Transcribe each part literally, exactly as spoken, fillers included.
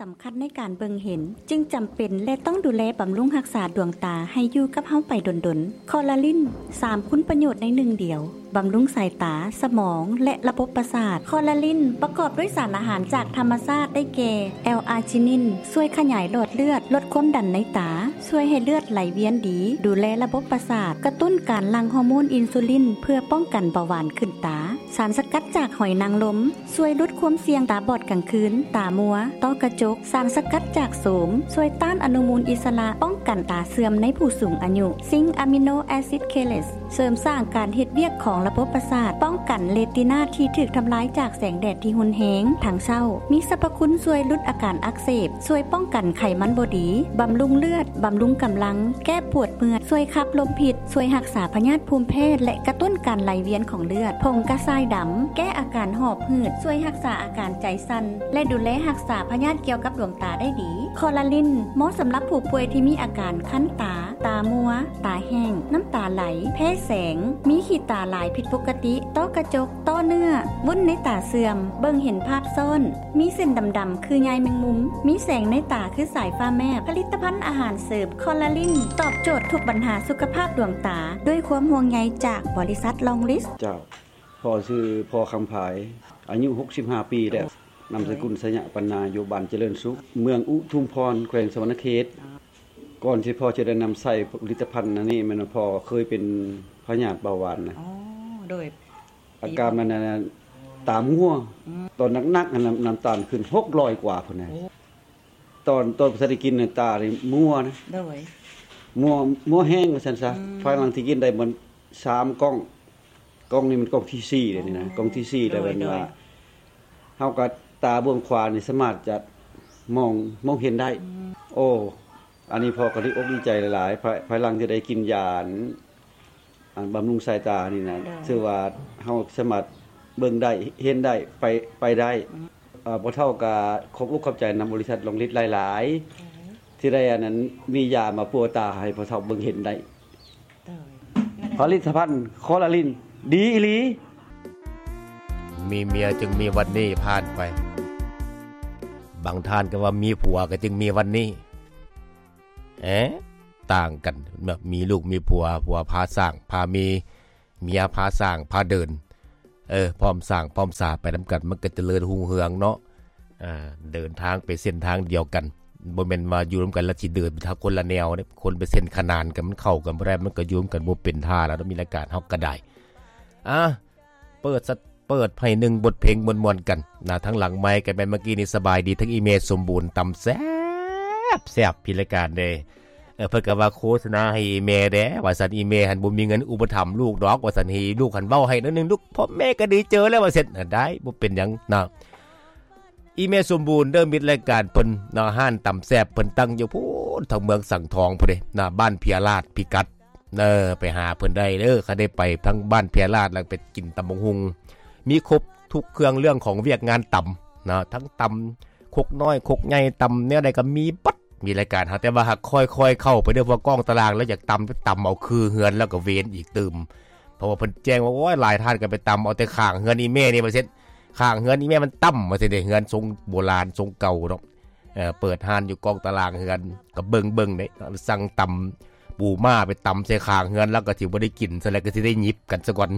สำคัญในการเบิ่งเห็นจึงจำเป็นและต้องดูแลบำรุงรักษาดวงตาให้อยู่กับเฮาไปดนๆคอลลาลินสามคุณประโยชน์ในหนึ่งเดียวบำรุงสายตาสมองและระบบประสาทคอลลาลินประกอบด้วยสารอาหารจากธรรมชาติได้แก่แอลอาร์จินินช่วยขยายหลอดเลือดลดความดันในตาช่วยให้เลือดไหลเวียนดีดูแลระบบประสาทกระตุ้นการหลั่งฮอร์โมนอินซูลินเพื่อป้องกันเบาหวานขึ้นตาสารสกัดจากหอยนางรมช่วยลดความเสี่ยงตาบอดกลางคืนตามัวต้อกระจกสารสกัดจากโสมช่วยต้านอนุมูลอิสระป้องกันตาเสื่อมในผู้สูงอายุซิงค์อะมิโนแอซิดเคเลสเสริมสร้างการเฮ็ดเวียกของระบบประสาทป้องกันเรตินาที่ถูกทำลายจากแสงแดดที่รุนแรงทางเช้ามีสรรพคุณช่วยลดอาการอักเสบช่วยป้องกันไขมันบ่ดีบำรุงเลือดบำรุงกำลังแก้ปวดเมื่อยช่วยขับลมพิษช่วยรักษาพยาธิภูมิแพ้และกระตุ้นการไหลเวียนของเลือดผงกระชายดำแก้อาการหอบหืดช่วยรักษาอาการใจสั่นและดูแลรักษาพยาธิเกี่ยวกับดวงตาได้ดีคอลลาลินเหมาะสำหรับผู้ป่วยที่มีอาการคั้นตาตามัวตาแห้งน้ำตาไหลแพ้แสงมีขีดตาหลายผิดปกติต้อกระจกต้อเนื้อวุ้นในตาเสื่อมเบิ่งเห็นภาพซ่อนมีเส้นดำๆคือใยแมงมุมมีแสงในตาคือสายฟ้าแมบผลิตภัณฑ์อาหารเสริมคอลลาลินตอบโจทย์ทุกปัญหาสุขภาพดวงตาด้วยความห่วงใยจากบริษัทลองลิสเจ้าพ่อชื่อพ่อคำภายอายุหกสิบห้าปีแล้วนามสกุลสยะปัญญาอยู่บ้านเจริญสุขเมืองอุทุมพรแขวงสวรรณเขตก่อนที่พ่อจะได้นำใส่ผลิตภัณฑ์นี้มันพ่อเคยเป็นพยาธิเบาหวานนะอ๋อโดยอาการมันน่ะตามัวตอนนักๆน้ำน้ำตาลขึ้นหกร้อยกว่าพุ่นน่ะตอนตอนสิได้กินน่ะตานี่มัวนะโดยมัวมัวแห้งว่าซั่นซะภายหลังที่กินได้มันสามกล่องกล่องนี้มันกล่องที่สี่เลยนี่นะกล่องที่สี่แล้วเป็นว่าเฮาก็ตาเบื้องขวานี่สามารถจะมองมองเห็นได้โอ้อันนี้พอก็ได้อกดีใจหลายๆภายหลังที่ได้กินยาอันบำรุงสายตานี่นะชื่อว่าเฮาสามารถเบิ่งได้เห็นได้ไปไปได้เอ่อบ่เท่ากับขอบอกขอบใจนำบริษัทลงฤทธิ์หลายๆที่ได้อันนั้นมียามาปัวตาให้พ่อเฒ่าเบิ่งเห็นได้ผลิตภัณฑ์คอลลาลินดีอีหลีมีเมียจึงมีวันนี้ผ่านไปบางท่านก็ว่ามีผัวก็จึงมีวันนี้เอ๊ะต่างกันแบบมีลูกมีผัวผัวพาสร้างพามีเมียพาสร้างพาเดินเออพร้อมสร้างพร้อมสาไปนำกันมันก็เจริญรุ่งเรืองเนาะอ่าเดินทางไปเส้นทางเดียวกันบ่แม่นว่าอยู่ร่วมกันแล้วสิเดินไปทางคนละแนวเนี่ยคนไปเส้นขนานกันมันเข้ากันบ่ได้มันก็อยู่ร่วมกันบ่เป็นท่าแล้วมีรายการเฮาก็ได้อ่ะเปิดเปิดให้หนึ่งบทเพลงม่วนๆกันนะทั้งหลังไมค์กันไปเมื่อกี้นี่สบายดีทั้งอีเมลสมบูรณ์ตำแซ่บแซ่บพิรายการเด้เออเพิ่นก็ว่าโฆษณาให้อีเมลเด้ว่าซั่นอีเมลหันบ่มีเงินอุปถัมภ์ลูกดอกว่าซั่นให้ลูกหันเว้าให้นิดนึงลูกพ่อแม่ก็ดีเจอแล้วว่าเสร็จได้บ่เป็นหยังนะอีเมลสมบูรณ์เด้อมิตรรายการเพิ่นนะห้านตำแซ่บเพิ่นตั้งอยู่พู้นทางเมืองสังทองพุ่นเด้นะบ้านเพียราชพิกัดเออไปหาเพิ่นได้เด้อคันได้ไปทั้งบ้านเพียราชแล้วไปกินตำบักหุ่งมีครบทุกเครื่องเรื่องของเวียกงานตำนะทั้งตำคกน้อยคกใหญ่ตำเนี่ยใดก็มีปัดมีรายการหาแต่ว่าหากค่อยๆเข้าไปเด้อว่ากล้องตารางแล้วอยากตำตำเอาคือเฮือนแล้วก็เว้นอีกตื่มเพราะว่าเพิ่นแจ้งว่าโอ้ยหลายท่านก็ไปตำเอาแต่ข้างเฮือนอีแม่นี่ว่าเสร็จข้างเฮือนอีแม่มันต่ำว่าสิเด้เฮือนทรงโบราณทรงเก่าเนาะเอ่อเปิดห้านอยู่กล้องตารางเฮือนก็เบิ่งๆเด้สั่งตำปูม่าไปตำใส่ข้างเฮือนแล้วก็สิบ่ได้กินซะแล้วก็สิได้หยิบกันซะก่อน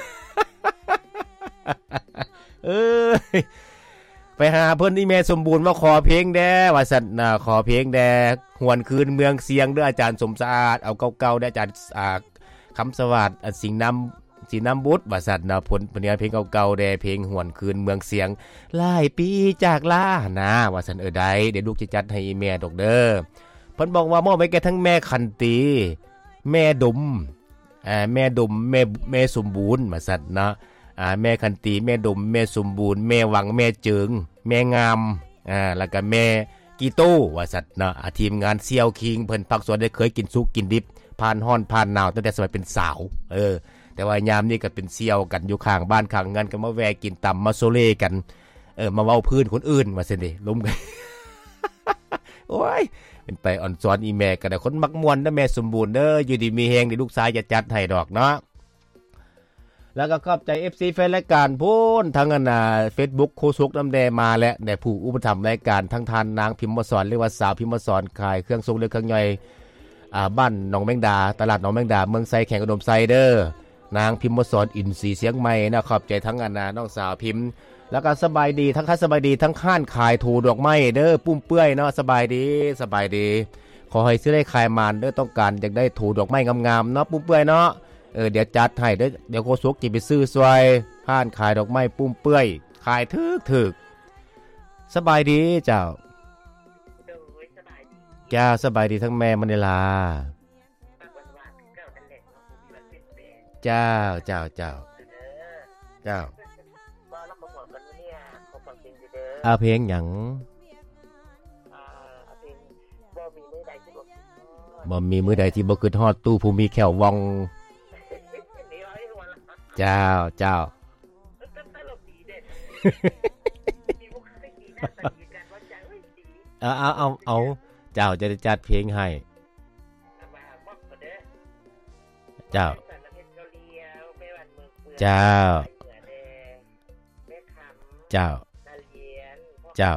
เออไปหาเพิ่นที่แม่สมบูรณ์ว่าขอเพลงแด่ว่าซั่นน่ะขอเพลงแด่หวนคืนเมืองเสียงเด้ออาจารย์สมสะอาดเอาเก่าๆเด้ออาจารย์อ่าคำสวัสดิ์สิงห์นำสิงห์นำบุตรว่าซั่นน่ะผลผลงานเพลงเก่าๆแด่เพลงหวนคืนเมืองเสียงหลายปีจากลานะว่าซั่นเออได้เดี๋ยวลูกจะจัดให้อีแม่ดอกเด้อเพิ่นบอกว่ามอบให้แก่ทั้งแม่คันตีแม่ดมอ่าแม่ดมแม่แม่สมบูรณ์ว่าซั่นนะอ่าแม่คันตีแม่ดมแม่สมบูรณ์แม่หวังแม่เจิงแม่งามอ่าแล้วก็แม่กีโต้ว่าสัตว์นะทีมงานเซียวคิงเพิ่นพักสวนได้เคยกินสุกกินดิบผ่านร้อนผ่านหนาวตั้งแต่สมัยเป็นสาวเออแต่ว่ายามนี้ก็เป็นเซียวกันอยู่ข้างบ้านข้างงานก็มาแวะกินตำมาโซเล่กันเออมาเว้าพื้นคนอื่นว่าซั่นเด้ล้มกัน โอ้ยเป็นไปอ่อนสอนอีแม่ก็ได้คนมักม่วนเด้อแม่สมบูรณ์เด้ออยู่ดีมีแฮงที่ลูกชายจะจัดให้ดอกเนาะแล้วก็ขอบใจ เอฟ ซี แฟนรายการพูนทั้งอันน่ะ Facebook โคสุกน้ำแดมาและได้ผู้อุปถัมภ์รายการทั้งทานนางพิมพ์มาสอนหรือว่าสาวพิมพ์มาสอนขายเครื่องทรงหรือเครื่องย่อยอ่าบ้านหนองแมงดาตลาดหนองแมงดาเมืองไซแข่งอุดมไซเดอร์นางพิมพ์มาสอนอินทรีเสียงใหม่นะขอบใจทั้งอันน่ะน้องสาวพิมพ์แล้วก็สบายดีทั้งคัสบายดีทั้งข้านขายถูดอกไม้เด้อปุ้มเปื้อยเนาะสบายดีสบายดีขอให้ซื้อได้ขายมานเด้อต้องการอยากได้ถูดอกไม้งามๆเนาะปุ้มเปื้อยเนาะเออเดี๋ยวจัดให้เด้อเดี๋ยวโคสุกจิไปซื้อซวยข้านขายดอกไม้ปุ้มเปื้อยขายถึกๆสบายดีเจ้าเจ้าสบายดีทั้งแม่มณีลาเจ้าเจ้าเจ้าเจ้าอาเพลงหยังบ่มีมื้อใดที่บ่คิดฮอดตู้ผู้มีแขววองเจ้าเจ้าเอาเอาเอาเอาเจ้าจะจัดเพลงให้เจ้าเจ้าเจ้าเจ้า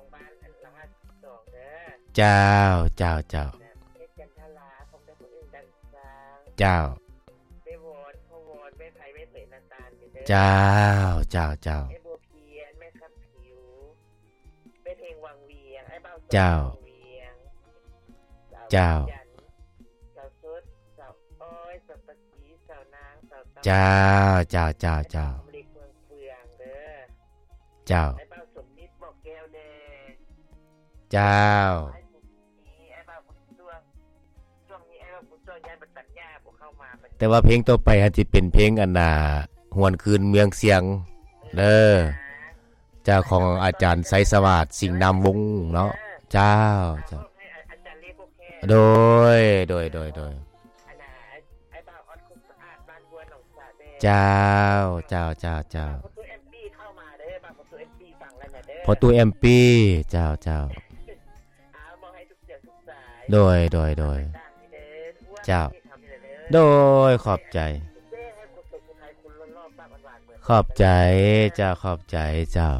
เจ้าเจ้าเจ้าเจ้าเจ้าเจ้าเจ้าเจ้าเจ้าเจ้าเจ้าเจ้าเจ้าเจ้าเจ้าแต่ว่าเพลงต่อไปอาจจะเป็นเพลงอันน่ะหวนคืนเมืองเสียงเด้อเจ้าของอาจารย์ไสสวัสดิ์สิงห์นามวงศ์เนาะเจ้าเจ้าโดยโดยโดยโดยเจ้าเจ้าเจ้าเจ้าพอตู้ เอ็ม พี เจ้าเจ้าโดยโดยโดยเจ้าโดยขอบใจขอบใจเจ้าขอบใจเจ้า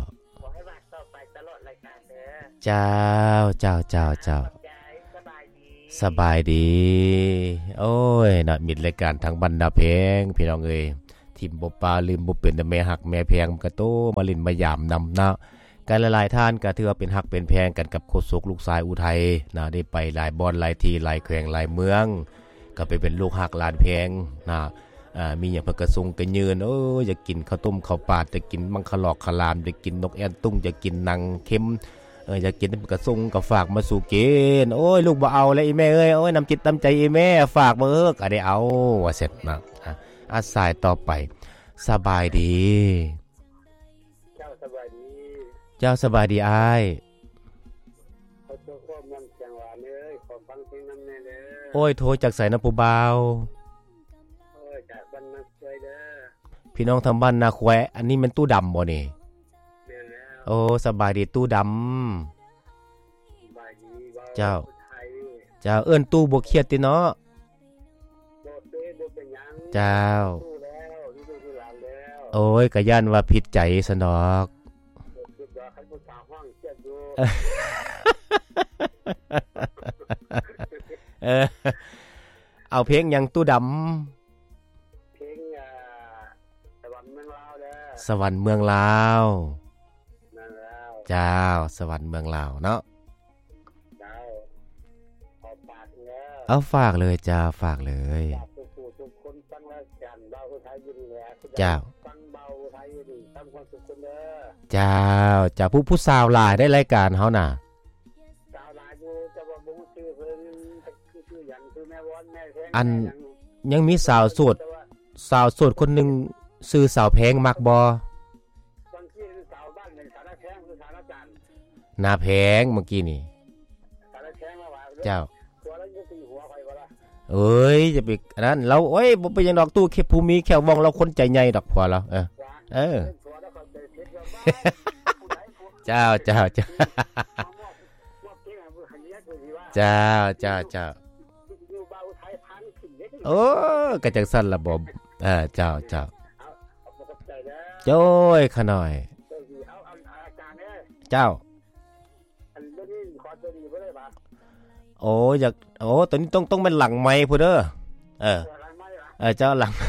เจ้าเจ้าเจ้าเจ้าสบายดีโอ้ยน่ะมิดรายการทางบรรดาเพลงพี่น้องเอ้ยทิมบ่ปลาลืมบ่เป็นแต่แม่ฮักแม่แพงก็โตมาลินมายามนำนะการหลายๆท่านก็ถือว่าเป็นฮักเป็นแพงกันกับโคสุกลูกชายอุทัยนะได้ไปหลายบอนหลายทีหลายแขวงหลายเมืองก็ไปเป็นลูกฮักลานแพงนะอ่ามีหยังเพิ่นก็ส่งกันยืนโอ้ยอยากกินข้าวต้มข้าวปาดจะกินมังคลอกคลามจะกินนกแอ่นตุ้งจะกินนังเค็มเอออยากกินเพิ่นก็ส่งก็ฝากมาสู่กินโอ้ยลูกบ่เอาแล้วอีแม่เอ้ยโอ้ยน้ำจิตน้ำใจอีแม่ฝากมาเอิ้ก็ได้เอาว่าเสร็จนะอ่ะอาสายต่อไปสบายดีเจ้าสบายดีเจ้าสบายดีอ้ายโอ้ยโทรจากไสนะผู้บ่าวโอ้ยจากบ้านนาควยเด้อพี่น้องทางบ้านนาควยอันนี้มันตู้ดำบ่นี่แม่นแล้วโอ้สบายดีตู้ดำสบายดีเจ้าเจ้าเอิ้นตู้บ่เครียดติเนาะบ่เด้บ่เป็นหยังเจ้าตู้แล้วนี่ตู้หลานแล้วโอ้ยก็ย่านว่าผิดใจซะดอกคิดว่าคันผู้สาวฮ้องเครียดอยู่เออเอาเพลงยังตู้ดำเพลงอ่าสวรรค์เมืองลาวเด้อสวรรค์เมืองลาวนั่นแล้วเจ้าสวรรค์เมืองลาวเนาะเจ้าขอฝากเด้อเอาฝากเลยจ้าฝากเลยทุกคนฟังแล้วกันเบาไทยอยู่นี่แหละเจ้าฟังเบาไทยอยู่นี่ทำความสุขคนเด้อเจ้าจ้าผู้ผู้สาวหลายได้รายการเฮาน่ะอันยังมีสาวโสดสาวโสดคนหนึ่งซื้อสาวแพงมักบ่หน้าแพงเมื่อกี้นี่เจ้าเอ้ยจะไปอันนั้นเราโอ้ยบ่เป็นหยังดอกตู้แค่ผู้มีแค่วองเราคนใจใหญ่ดอกพอแล้วเออเออเจ้าเจ้าเจ้าเจ้าเจ้าเจ้าโอ้กระจังสั้นละบ่เออเจ้าเจ้าโจ้ยขะหน่อยเอาอาจารย์เอ้ยเจ้าอันนี้ขอตัวดีบ่ได้บ่โอ้อยากโอ้ตัวนี้ต้องต้องเป็นหลังไมค์พุ่นเด้อเออเออเจ้าหลัง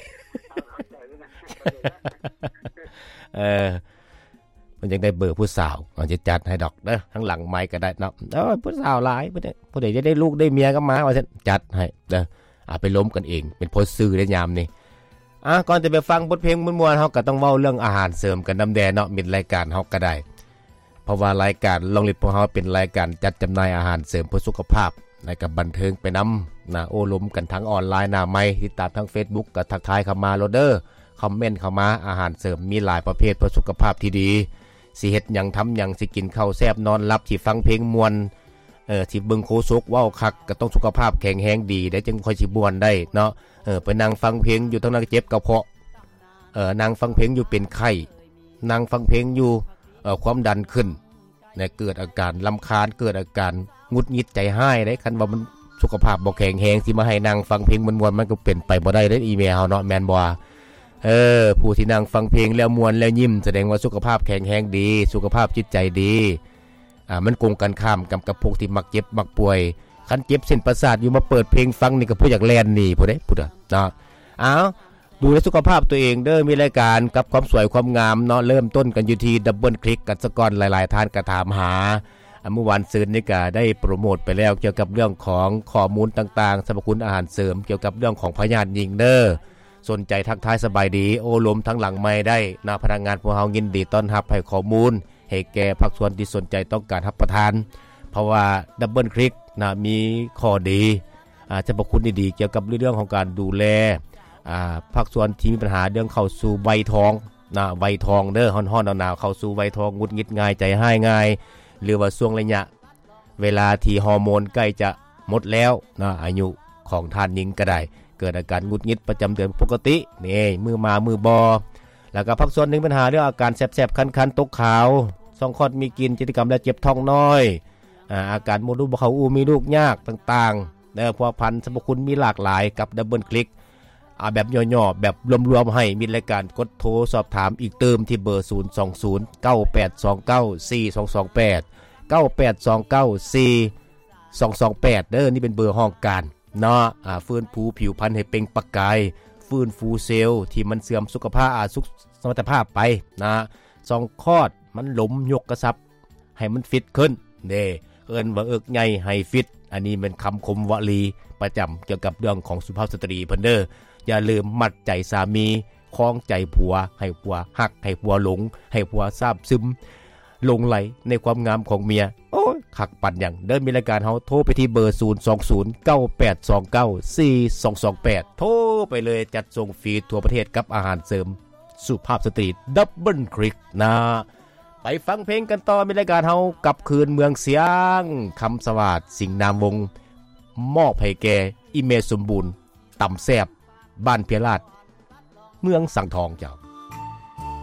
เออมันยังได้เบอร์ผู้สาวมันจะจัดให้ดอกเด้อทั้งหลังไมค์ก็ได้เนาะเอ้ยผู้สาวหลายผู้ใดผู้ใดจะได้ลูกได้เมียก็มาว่าซั่นจัดให้เด้ออ่าไปล้มกันเองเป็นโพสต์ซื่อได้ยามนี้อ่ะก่อนจะไปฟังบทเพลงม่วนๆเฮาก็ต้องเว้าเรื่องอาหารเสริมกันนำแดเนาะมีรายการเฮาก็ได้เพราะว่ารายการลองลิดของเฮาเป็นรายการจัดจำหน่ายอาหารเสริมเพื่อสุขภาพและก็บันเทิงไปนำนะโอ้ล้มกันทั้งออนไลน์หน้าไมค์ติดตามทั้ง Facebook ก็ทักทายเข้ามาโลดเด้อคอมเมนต์เข้ามาอาหารเสริมมีหลายประเภทเพื่อสุขภาพที่ดีสิเฮ็ดหยังทำหยังสิกินข้าวแซ่บนอนหลับสิฟังเพลงม่วนเออสิเบิ่งโคซกเว้าคักก็ต้องสุขภาพแข็งแรงดีได้จึงค่อยสิม่วนได้เนาะเออไปนั่งฟังเพลงอยู่ทั้งนั้นเจ็บกระเพาะเออนั่งฟังเพลงอยู่เป็นไข้นั่งฟังเพลงอยู่เอ่อความดันขึ้นเนี่ยเกิดอาการรำคาญเกิดอาการหงุดหงิดใจหายได้คันว่ามันสุขภาพบ่แข็งแรงสิมาให้นั่งฟังเพลงม่วนๆมันก็เป็นไปบ่ได้เด้ออีเมลเฮาเนาะแม่นบ่เออผู้ที่นั่งฟังเพลงแล้วม่วนแล้วยิ้มแสดงว่าสุขภาพแข็งแรงดีสุขภาพจิตใจดีอ่ามันกงกันข้ามกับกับพวกที่มักเจ็บมักป่วยคันเจ็บเส้นประสาทอยู่มาเปิดเพลงฟังนี่ก็ผู้อยากแล่นหนีผู้ใดผู้ใดเนาะอ้าวดูแลสุขภาพตัวเองเด้อมีรายการกับความสวยความงามเนาะเริ่มต้นกันอยู่ที่ดับเบิลคลิกกันซะก่อนหลายๆท่านก็ถามหาเมื่อวานซืนนี่ก็ได้โปรโมทไปแล้วเกี่ยวกับเรื่องของข้อมูลต่างๆสรรพคุณอาหารเสริมเกี่ยวกับเรื่องของพยาธิหญิงเด้อสนใจทักทายสบายดีโอ้ลมทั้งหลังไม้ได้นะพนักงานพวกเฮายินดีต้อนรับให้ข้อมูลให้แก่ภาคส่วนที่สนใจต้องการรับประทานเพราะว่าดับเบิลคลิกนะมีข้อดีอ่าสรรพคุณดีๆเกี่ยวกับเรื่องของการดูแลอ่าภาคส่วนที่มีปัญหาเรื่องเข้าสู่วัยทองนะวัยทองเด้อฮ้อนๆหนาวๆเข้าสู่วัยทองหงุดหงิดง่ายใจหายง่ายหรือว่าช่วงระยะเวลาที่ฮอร์โมนใกล้จะหมดแล้วนะอายุของท่านหญิงก็ได้เกิดอาการหงุดหงิดประจำเดือนปกตินี่มือมามือบอแล้วก็พักส่วนหนึ่งปัญหาเรื่องอาการแสบๆคันๆตกขาวซองคอดมีกินจิตกรรมและเจ็บท้องน้อยอ่าอาการมดลูกบ่เข้าอูมีลูกยากต่างๆแล้วพอพันธุ์สรรพคุณมีหลากหลายกับดับเบิลคลิกอ่าแบบย่อๆแบบรวมๆให้มีรายการกดโทรสอบถามอีกเติมที่เบอร์ศูนย์ สอง ศูนย์ เก้า แปด สอง เก้า สี่ สอง สอง แปด เก้า แปด สอง เก้า สี่ สอง สอง แปดเด้อนี่เป็นเบอร์ห้องการเนาะอ่าฟื้นฟูผิวพรรณให้เปล่งประกายฟื้นฟูเซลล์ที่มันเสื่อมสุขภาพอาสุขสมรรถภาพไปนะสองคอดมันหลมยกกระซับให้มันฟิตขึ้นเด้เอิ้นว่าเอิกใหญ่ให้ฟิตอันนี้เป็นคำคมวลีประจำเกี่ยวกับเรื่องของสุภาพสตรีเพิ่นเด้ออย่าลืมมัดใจสามีคล้องใจผัวให้ผัวฮักให้ผัวหลงให้ผัวซาบซึมลงไหลในความงามของเมียโอ้ยคักปั่นอย่างเดินมีรายการเฮาโทรไปที่เบอร์ศูนย์ สอง ศูนย์ เก้า แปด สอง เก้า สี่ สอง สอง แปดโทรไปเลยจัดส่งฟรีทั่วประเทศกับอาหารเสริมสุภาพสตรีดับเบิลคลิกนะไปฟังเพลงกันต่อมีรายการเฮากับคืนเมืองเสียงคำสวัสดิ์สิงห์นามวงมอบให้แก่อิเมสมบูรณ์ต่ำแซ่บบ้านเพียราชเมืองสังทองเจ้า